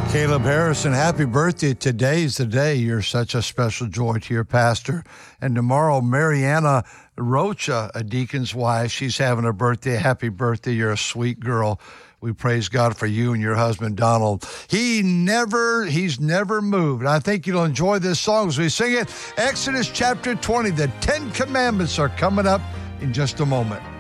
Caleb Harrison, happy birthday. Today's the day. You're such a special joy to your pastor. And tomorrow, Mariana Rocha, a deacon's wife, she's having a birthday. Happy birthday. You're a sweet girl. We praise God for you and your husband, Donald. He's never moved. I think you'll enjoy this song as we sing it. Exodus chapter 20, the 10 Commandments are coming up in just a moment.